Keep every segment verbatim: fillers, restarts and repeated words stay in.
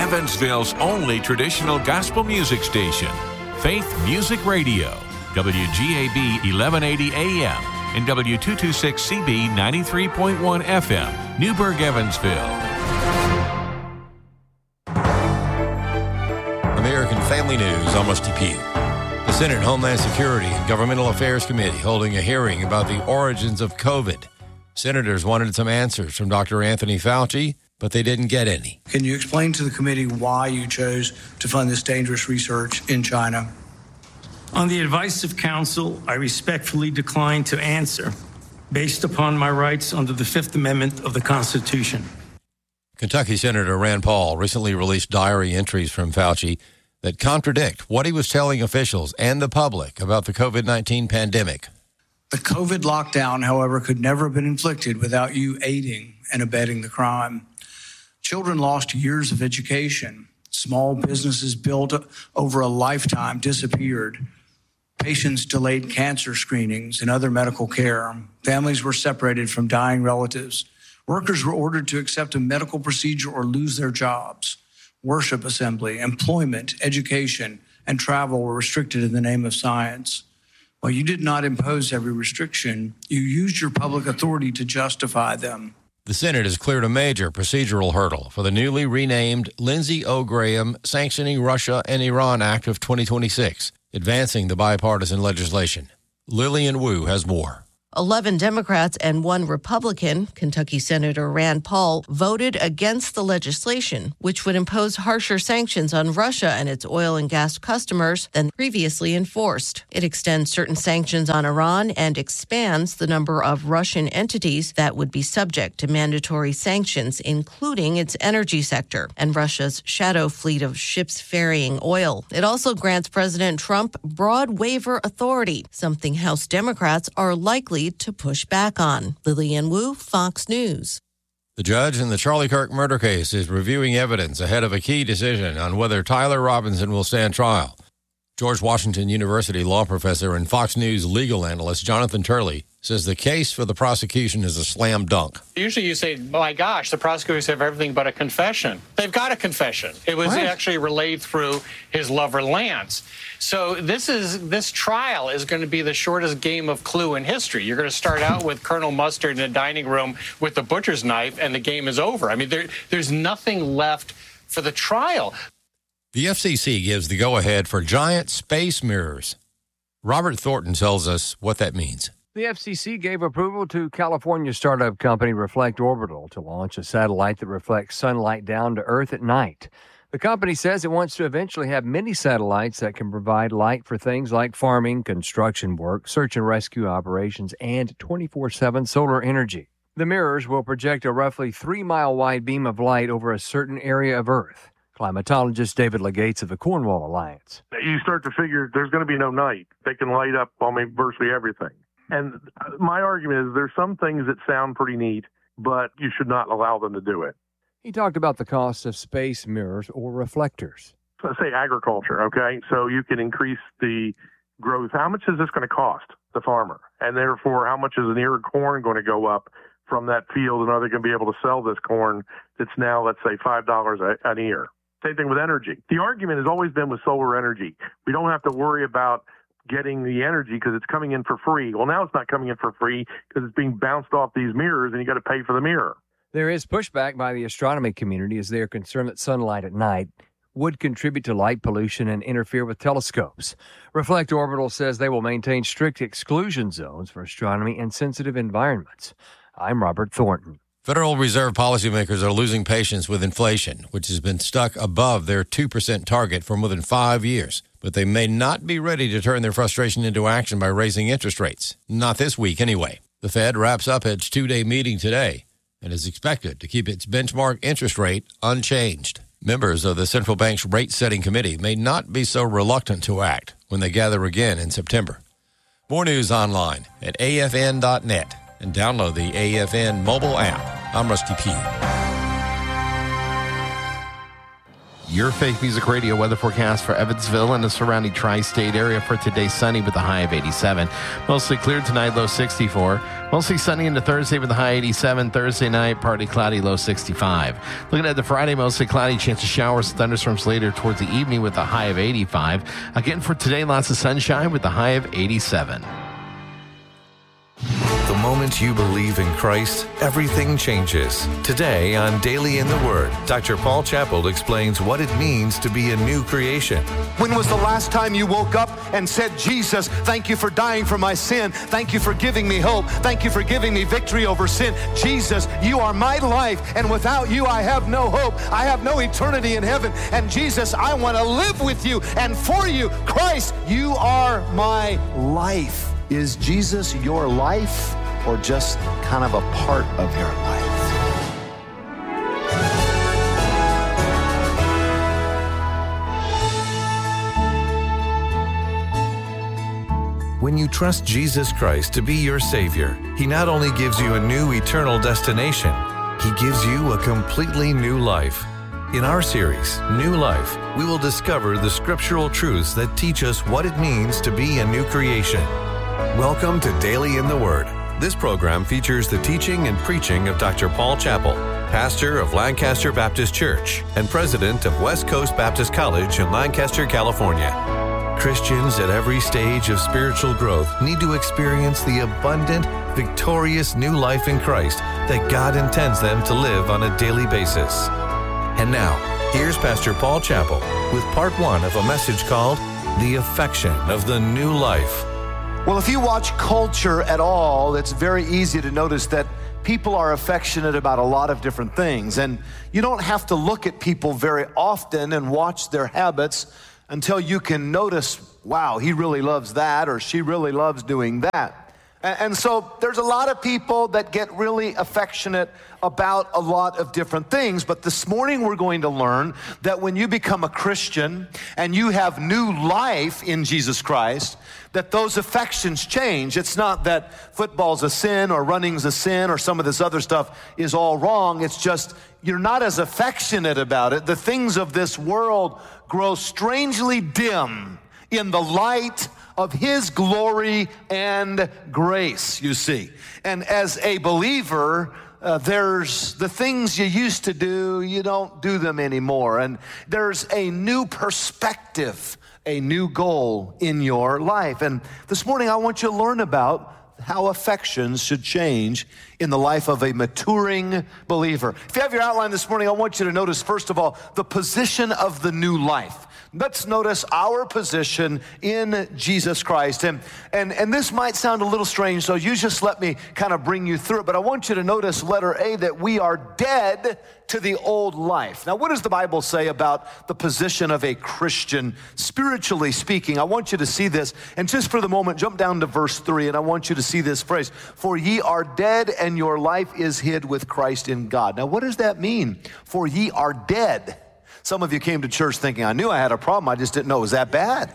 Evansville's only traditional gospel music station, Faith Music Radio, W G A B eleven eighty A M and W two twenty-six C B ninety-three point one F M, Newburgh, Evansville. American Family News, I'm Rusty Pugh. The Senate Homeland Security and Governmental Affairs Committee holding a hearing about the origins of COVID. Senators wanted some answers from Doctor Anthony Fauci, but they didn't get any. Can you explain to the committee why you chose to fund this dangerous research in China? On the advice of counsel, I respectfully decline to answer based upon my rights under the Fifth Amendment of the Constitution. Kentucky Senator Rand Paul recently released diary entries from Fauci that contradict what he was telling officials and the public about the COVID nineteen pandemic. The COVID lockdown, however, could never have been inflicted without you aiding and abetting the crime. Children lost years of education. Small businesses built over a lifetime disappeared. Patients delayed cancer screenings and other medical care. Families were separated from dying relatives. Workers were ordered to accept a medical procedure or lose their jobs. Worship assembly, employment, education, and travel were restricted in the name of science. While you did not impose every restriction, you used your public authority to justify them. The Senate has cleared a major procedural hurdle for the newly renamed Lindsey O. Graham Sanctioning Russia and Iran Act of twenty twenty-six, advancing the bipartisan legislation. Lillian Wu has more. Eleven Democrats and one Republican, Kentucky Senator Rand Paul, voted against the legislation, which would impose harsher sanctions on Russia and its oil and gas customers than previously enforced. It extends certain sanctions on Iran and expands the number of Russian entities that would be subject to mandatory sanctions, including its energy sector and Russia's shadow fleet of ships ferrying oil. It also grants President Trump broad waiver authority, something House Democrats are likely to push back on. Lillian Wu, Fox News. The judge in the Charlie Kirk murder case is reviewing evidence ahead of a key decision on whether Tyler Robinson will stand trial. George Washington University law professor and Fox News legal analyst Jonathan Turley says the case for the prosecution is a slam dunk. Usually you say, my gosh, the prosecutors have everything but a confession. They've got a confession. It was what? actually relayed through his lover, Lance. So this is this trial is going to be the shortest game of Clue in history. You're going to start out with Colonel Mustard in a dining room with the butcher's knife, and the game is over. I mean, there, there's nothing left for the trial. The F C C gives the go-ahead for giant space mirrors. Robert Thornton tells us what that means. The F C C gave approval to California startup company Reflect Orbital to launch a satellite that reflects sunlight down to Earth at night. The company says it wants to eventually have many satellites that can provide light for things like farming, construction work, search and rescue operations, and twenty-four seven solar energy. The mirrors will project a roughly three-mile wide beam of light over a certain area of Earth. Climatologist David Legates of the Cornwall Alliance. You start to figure there's going to be no night. They can light up almost virtually everything. And my argument is there's some things that sound pretty neat, but you should not allow them to do it. He talked about the cost of space mirrors or reflectors. So let's say agriculture, okay? So you can increase the growth. How much is this going to cost the farmer? And therefore, how much is an ear of corn going to go up from that field? And are they going to be able to sell this corn that's now, let's say, five dollars an ear? Same thing with energy. The argument has always been with solar energy. We don't have to worry about getting the energy because it's coming in for free. Well, now it's not coming in for free because it's being bounced off these mirrors and you got to pay for the mirror. There is pushback by the astronomy community as they are concerned that sunlight at night would contribute to light pollution and interfere with telescopes. Reflect Orbital says they will maintain strict exclusion zones for astronomy and sensitive environments. I'm Robert Thornton. Federal Reserve policymakers are losing patience with inflation, which has been stuck above their two percent target for more than five years. But they may not be ready to turn their frustration into action by raising interest rates. Not this week, anyway. The Fed wraps up its two-day meeting today and is expected to keep its benchmark interest rate unchanged. Members of the central bank's rate-setting committee may not be so reluctant to act when they gather again in September. More news online at A F N dot net and download the A F N mobile app. I'm Rusty Pugh. your Faith Music Radio weather forecast for Evansville and the surrounding tri-state area for today. Sunny with a high of eighty-seven. Mostly clear tonight, low sixty-four. Mostly sunny into Thursday with a high eighty-seven. Thursday night, partly cloudy, low sixty-five. Looking at the Friday, mostly cloudy, chance of showers, thunderstorms later towards the evening with a high of eighty-five. Again, for today, lots of sunshine with a high of eighty-seven. The moment you believe in Christ, everything changes. Today on Daily in the Word, Doctor Paul Chappell explains what it means to be a new creation. When was the last time you woke up and said, Jesus, thank you for dying for my sin. Thank you for giving me hope. Thank you for giving me victory over sin. Jesus, you are my life, and without you, I have no hope. I have no eternity in heaven. And Jesus, I want to live with you and for you. Christ, you are my life. Is Jesus your life or just kind of a part of your life? When you trust Jesus Christ to be your Savior, He not only gives you a new eternal destination, He gives you a completely new life. In our series, New Life, we will discover the scriptural truths that teach us what it means to be a new creation. Welcome to Daily in the Word. This program features the teaching and preaching of Doctor Paul Chappell, pastor of Lancaster Baptist Church and president of West Coast Baptist College in Lancaster, California. Christians at every stage of spiritual growth need to experience the abundant, victorious new life in Christ that God intends them to live on a daily basis. And now, here's Pastor Paul Chappell with part one of a message called The Affection of the New Life. Well, if you watch culture at all, it's very easy to notice that people are affectionate about a lot of different things. And you don't have to look at people very often and watch their habits until you can notice, wow, he really loves that, or she really loves doing that. And so there's a lot of people that get really affectionate about a lot of different things. But this morning we're going to learn that when you become a Christian and you have new life in Jesus Christ, that those affections change. It's not that football's a sin or running's a sin or some of this other stuff is all wrong. It's just you're not as affectionate about it. The things of this world grow strangely dim in the light of His glory and grace, you see. And as a believer, uh, there's the things you used to do, you don't do them anymore. And there's a new perspective, a new goal in your life. And this morning I want you to learn about how affections should change in the life of a maturing believer. If you have your outline this morning, I want you to notice, first of all, the position of the new life. Let's notice our position in Jesus Christ. And, and, and this might sound a little strange, so you just let me kind of bring you through it. But I want you to notice, letter A, that we are dead to the old life. Now, what does the Bible say about the position of a Christian, spiritually speaking? I want you to see this. And just for the moment, jump down to verse three, and I want you to see this phrase. For ye are dead, and your life is hid with Christ in God. Now, what does that mean? For ye are dead. Some of you came to church thinking, I knew I had a problem, I just didn't know it was that bad.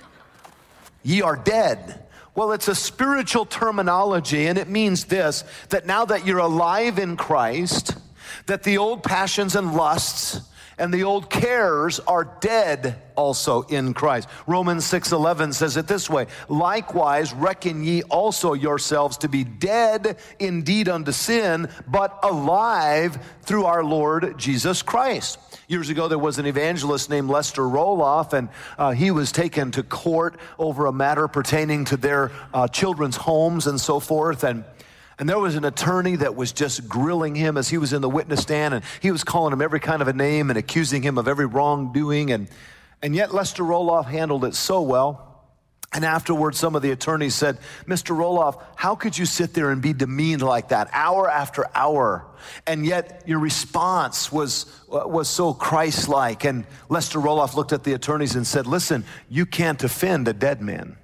Ye are dead. Well, it's a spiritual terminology, and it means this, that now that you're alive in Christ, that the old passions and lusts and the old cares are dead also in Christ. Romans six eleven says it this way, likewise reckon ye also yourselves to be dead indeed unto sin, but alive through our Lord Jesus Christ. Years ago, there was an evangelist named Lester Roloff, and uh, he was taken to court over a matter pertaining to their uh, children's homes and so forth. And And there was an attorney that was just grilling him as he was in the witness stand, and he was calling him every kind of a name and accusing him of every wrongdoing. And, and yet Lester Roloff handled it so well. And afterwards, some of the attorneys said, Mister Roloff, how could you sit there and be demeaned like that hour after hour? And yet your response was, was so Christ-like. And Lester Roloff looked at the attorneys and said, listen, you can't offend a dead man.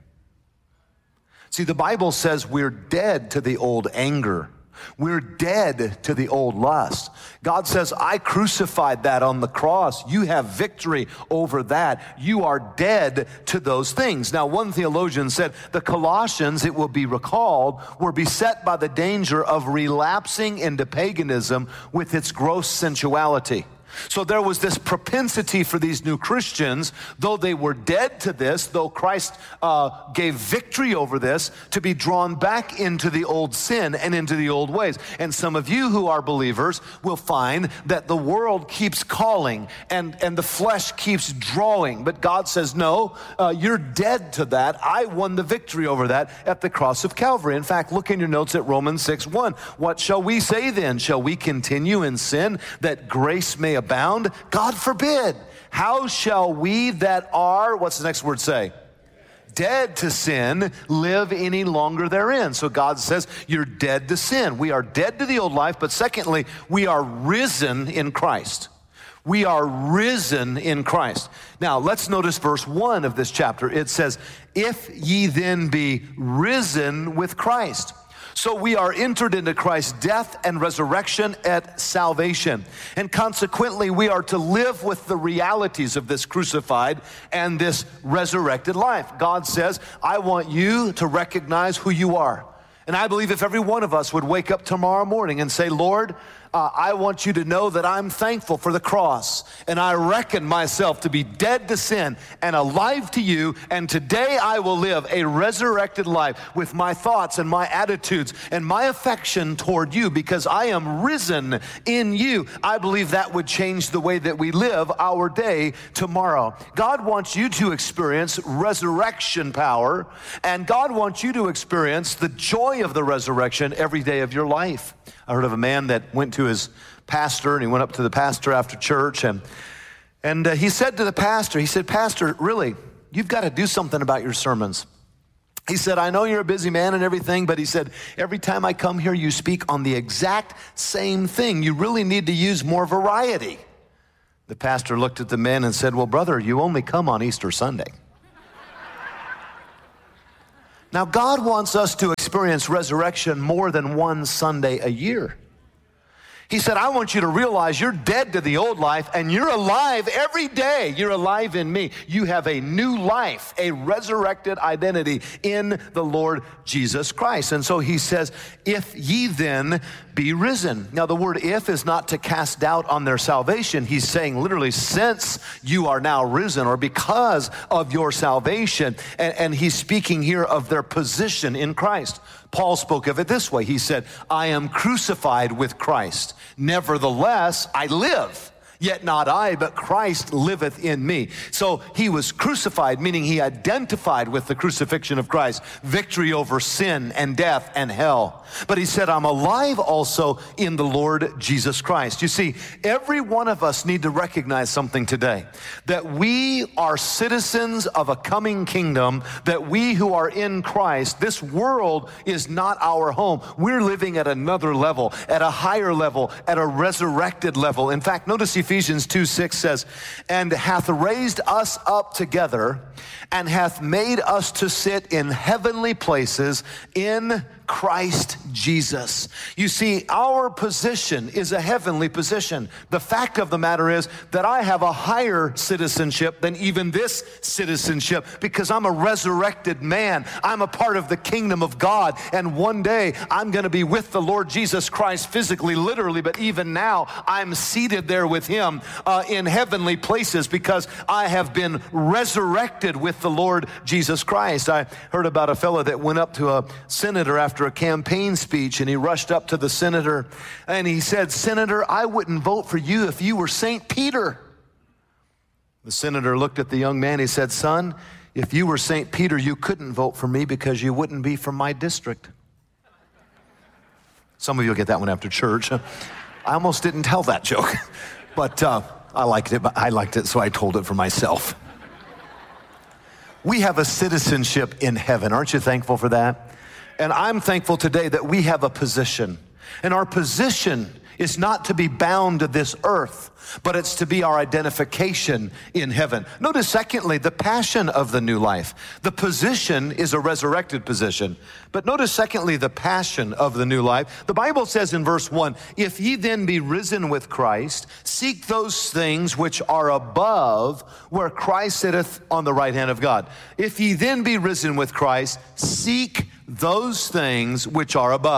See, the Bible says we're dead to the old anger. We're dead to the old lust. God says, I crucified that on the cross. You have victory over that. You are dead to those things. Now, one theologian said, the Colossians, it will be recalled, were beset by the danger of relapsing into paganism with its gross sensuality. So there was this propensity for these new Christians, though they were dead to this, though Christ uh, gave victory over this, to be drawn back into the old sin and into the old ways. And some of you who are believers will find that the world keeps calling and, and the flesh keeps drawing. But God says, no, uh, you're dead to that. I won the victory over that at the cross of Calvary. In fact, look in your notes at Romans six one. What shall we say then? Shall we continue in sin that grace may abound? God forbid. How shall we that are, what's the next word say? Dead to sin, live any longer therein. So God says, you're dead to sin. We are dead to the old life, but secondly, we are risen in Christ. We are risen in Christ. Now, let's notice verse one of this chapter. It says, if ye then be risen with Christ. So we are entered into Christ's death and resurrection at salvation. And consequently, we are to live with the realities of this crucified and this resurrected life. God says, I want you to recognize who you are. And I believe if every one of us would wake up tomorrow morning and say, Lord, Uh, I want you to know that I'm thankful for the cross, and I reckon myself to be dead to sin and alive to you, and today I will live a resurrected life with my thoughts and my attitudes and my affection toward you because I am risen in you. I believe that would change the way that we live our day tomorrow. God wants you to experience resurrection power, and God wants you to experience the joy of the resurrection every day of your life. I heard of a man that went to his pastor, and he went up to the pastor after church, and and uh, he said to the pastor, he said, Pastor, really, you've got to do something about your sermons. He said, I know you're a busy man and everything, but he said, every time I come here, you speak on the exact same thing. You really need to use more variety. The pastor looked at the man and said, well, brother, you only come on Easter Sunday. Now, God wants us to experience resurrection more than one Sunday a year. He said, I want you to realize you're dead to the old life and you're alive every day. You're alive in me. You have a new life, a resurrected identity in the Lord Jesus Christ. And so he says, if ye then be risen. Now the word if is not to cast doubt on their salvation. He's saying literally since you are now risen or because of your salvation. And, and he's speaking here of their position in Christ. Paul spoke of it this way. He said, I am crucified with Christ. Nevertheless, I live. Yet not I, but Christ liveth in me. So he was crucified, meaning he identified with the crucifixion of Christ, victory over sin and death and hell. But he said, I'm alive also in the Lord Jesus Christ. You see, every one of us need to recognize something today, that we are citizens of a coming kingdom, that we who are in Christ, this world is not our home. We're living at another level, at a higher level, at a resurrected level. In fact, notice Ephesians two six says, and hath raised us up together and hath made us to sit in heavenly places in Christ Jesus. You see, our position is a heavenly position. The fact of the matter is that I have a higher citizenship than even this citizenship because I'm a resurrected man. I'm a part of the kingdom of God, and one day I'm going to be with the Lord Jesus Christ physically, literally, but even now I'm seated there with him uh, in heavenly places because I have been resurrected with the Lord Jesus Christ. I heard about a fellow that went up to a senator after a campaign speech, and he rushed up to the senator and he said, Senator, I wouldn't vote for you if you were Saint Peter. The senator looked at the young man. He said, son, if you were Saint Peter, you couldn't vote for me because you wouldn't be from my district. Some of you will get that one after church. I almost didn't tell that joke, but uh, I liked it, but I liked it, so I told it for myself. We have a citizenship in heaven. Aren't you thankful for that? And I'm thankful today that we have a position. And our position is not to be bound to this earth, but it's to be our identification in heaven. Notice, secondly, the passion of the new life. The position is a resurrected position. But notice, secondly, the passion of the new life. The Bible says in verse one, if ye then be risen with Christ, seek those things which are above, where Christ sitteth on the right hand of God. If ye then be risen with Christ, seek those things which are above.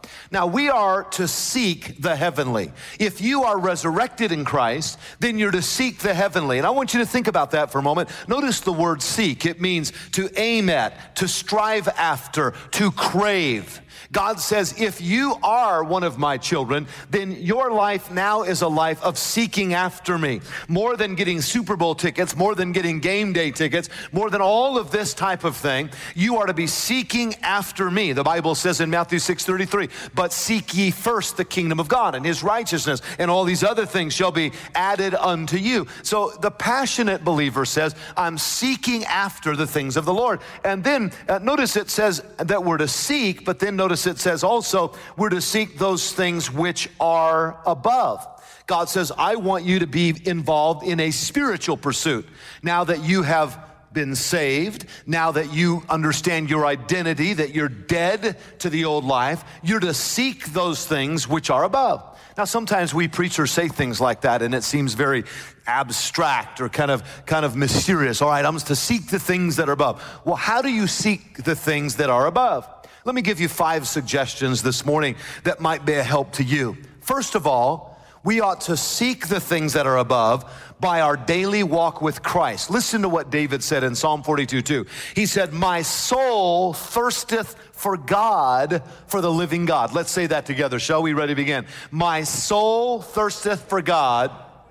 Now, we are to seek the heavenly. If you are resurrected in Christ, then you're to seek the heavenly. And I want you to think about that for a moment. Notice the word seek. It means to aim at, to strive after, to crave. God says, if you are one of my children, then your life now is a life of seeking after me. More than getting Super Bowl tickets, more than getting game day tickets, more than all of this type of thing, you are to be seeking after me. The Bible says in Matthew six thirty-three, but seek ye first the kingdom of God and his righteousness, and all these other things shall be added unto you. So the passionate believer says, I'm seeking after the things of the Lord. And then uh, notice it says that we're to seek, but then notice it says also we're to seek those things which are above. God says, I want you to be involved in a spiritual pursuit. Now that you have been saved, now that you understand your identity, that you're dead to the old life, you're to seek those things which are above. Now, sometimes we preachers say things like that, and it seems very abstract or kind of kind of mysterious. All right, I'm to seek the things that are above. Well, how do you seek the things that are above? Let me give you five suggestions this morning that might be a help to you. First of all, we ought to seek the things that are above by our daily walk with Christ. Listen to what David said in Psalm forty-two two. He said, my soul thirsteth for God, for the living God. Let's say that together, shall we? Ready to begin. My soul thirsteth for God.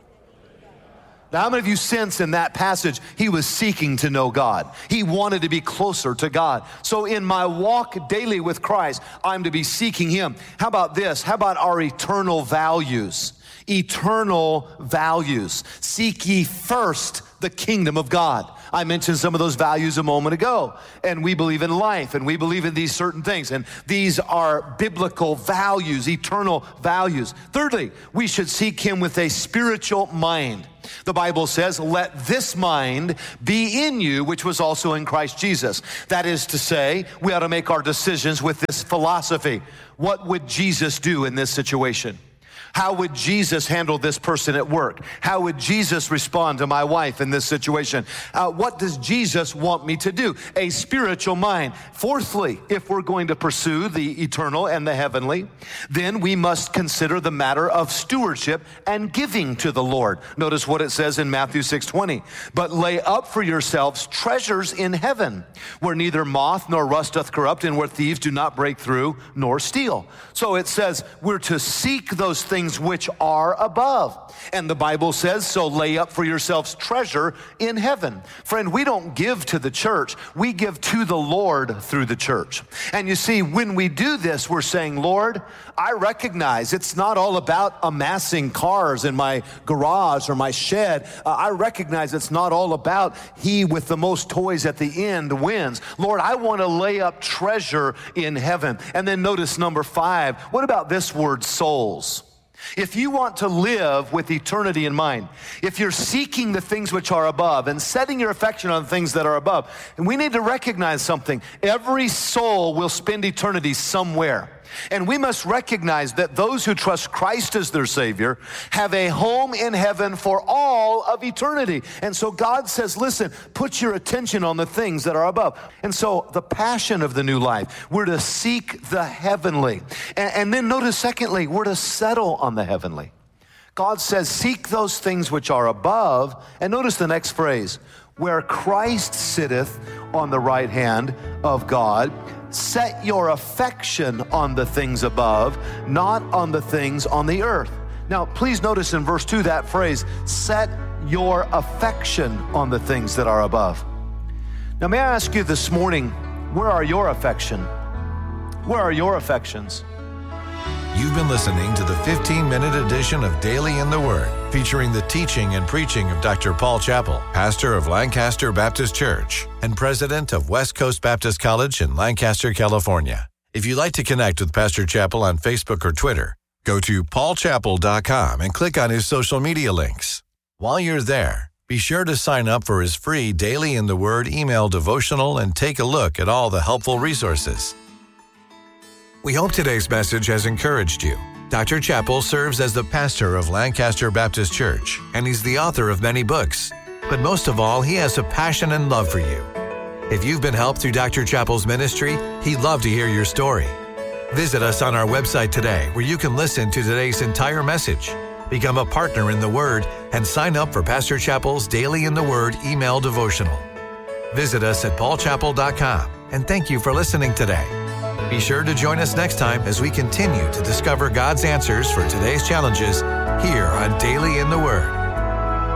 Now, how many of you sense in that passage, he was seeking to know God. He wanted to be closer to God. So in my walk daily with Christ, I'm to be seeking him. How about this? How about our eternal values? Eternal values. Seek ye first the kingdom of God. I mentioned some of those values a moment ago. And we believe in life, and we believe in these certain things. And these are biblical values, eternal values. Thirdly, we should seek him with a spiritual mind. The Bible says, let this mind be in you, which was also in Christ Jesus. That is to say, we ought to make our decisions with this philosophy. What would Jesus do in this situation? How would Jesus handle this person at work? How would Jesus respond to my wife in this situation? Uh, what does Jesus want me to do? A spiritual mind. Fourthly, if we're going to pursue the eternal and the heavenly, then we must consider the matter of stewardship and giving to the Lord. Notice what it says in Matthew six twenty. But lay up for yourselves treasures in heaven, where neither moth nor rust doth corrupt, and where thieves do not break through nor steal. So it says we're to seek those things which are above. And the Bible says, so lay up for yourselves treasure in heaven. Friend, we don't give to the church. We give to the Lord through the church. And you see, when we do this, we're saying, Lord, I recognize it's not all about amassing cars in my garage or my shed. Uh, I recognize it's not all about he with the most toys at the end wins. Lord, I want to lay up treasure in heaven. And then notice number five. What about this word, souls? If you want to live with eternity in mind, if you're seeking the things which are above and setting your affection on things that are above, and we need to recognize something. Every soul will spend eternity somewhere. And we must recognize that those who trust Christ as their Savior have a home in heaven for all of eternity. And so God says, listen, put your attention on the things that are above. And so the passion of the new life, we're to seek the heavenly. And, and then notice, secondly, we're to settle on the heavenly. God says, seek those things which are above. And notice the next phrase, where Christ sitteth on the right hand of God. Set your affection on the things above, not on the things on the earth. Now, please notice in verse two that phrase, set your affection on the things that are above. Now, may I ask you this morning, where are your affection? Where are your affections? You've been listening to the fifteen-minute edition of Daily in the Word, featuring the teaching and preaching of Doctor Paul Chappell, pastor of Lancaster Baptist Church and president of West Coast Baptist College in Lancaster, California. If you'd like to connect with Pastor Chappell on Facebook or Twitter, go to paul chappell dot com and click on his social media links. While you're there, be sure to sign up for his free Daily in the Word email devotional and take a look at all the helpful resources. We hope today's message has encouraged you. Doctor Chappell serves as the pastor of Lancaster Baptist Church, and he's the author of many books. But most of all, he has a passion and love for you. If you've been helped through Doctor Chappell's ministry, he'd love to hear your story. Visit us on our website today where you can listen to today's entire message, become a partner in the Word, and sign up for Pastor Chappell's Daily in the Word email devotional. Visit us at paul chappell dot com, and thank you for listening today. Be sure to join us next time as we continue to discover God's answers for today's challenges here on Daily in the Word.